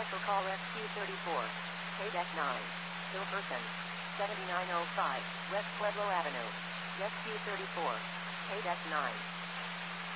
Special call SQ34. KDEC 9. Hilferson. 7905 West Pueblo Avenue. SQ34. KDEC 9.